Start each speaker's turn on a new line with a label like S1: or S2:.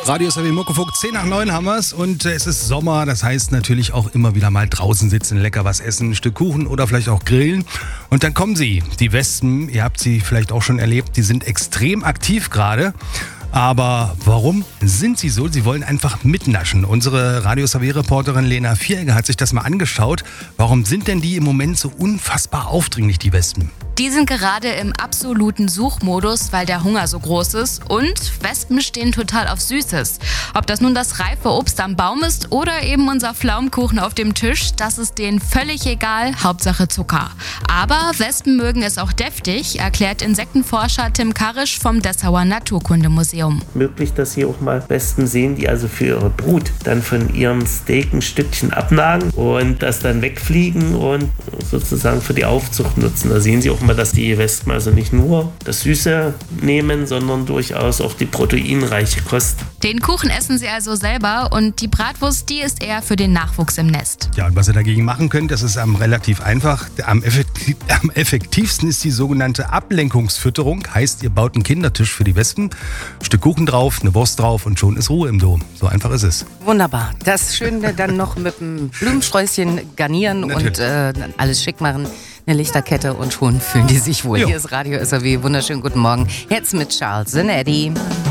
S1: Radio SAW Muckefuck, 10 nach 9 haben wir's und es ist Sommer, das heißt natürlich auch immer wieder mal draußen sitzen, lecker was essen, ein Stück Kuchen oder vielleicht auch grillen. Und dann kommen sie, die Wespen, ihr habt sie vielleicht auch schon erlebt, die sind extrem aktiv gerade. Aber warum sind sie so? Sie wollen einfach mitnaschen. Unsere Radio SAW-Reporterin Lena Vieregger hat sich das mal angeschaut. Warum sind denn die im Moment so unfassbar aufdringlich, die Wespen?
S2: Die sind gerade im absoluten Suchmodus, weil der Hunger so groß ist. Und Wespen stehen total auf Süßes. Ob das nun das reife Obst am Baum ist oder eben unser Pflaumenkuchen auf dem Tisch, das ist denen völlig egal, Hauptsache Zucker. Aber Wespen mögen es auch deftig, erklärt Insektenforscher Tim Karisch vom Dessauer Naturkundemuseum.
S3: Möglich, dass Sie auch mal Wespen sehen, die also für ihre Brut dann von ihren Steak ein Stückchen abnagen und das dann wegfliegen und sozusagen für die Aufzucht nutzen. Da sehen Sie auch mal, dass die Wespen also nicht nur das Süße nehmen, sondern durchaus auch die proteinreiche Kost.
S2: Den Kuchen essen sie also selber und die Bratwurst, die ist eher für den Nachwuchs im Nest.
S1: Ja, und was ihr dagegen machen könnt, das ist relativ einfach. Am effektivsten ist die sogenannte Ablenkungsfütterung. Heißt, ihr baut einen Kindertisch für die Wespen, ein Stück Kuchen drauf, eine Wurst drauf und schon ist Ruhe im Dom. So einfach ist es.
S4: Wunderbar. Das Schöne dann noch mit einem Blumensträußchen garnieren und alles schick machen. Eine Lichterkette und schon fühlen die sich wohl.
S1: Jo.
S4: Hier ist Radio SAW. Wunderschönen guten Morgen. Jetzt mit Charles and Eddie.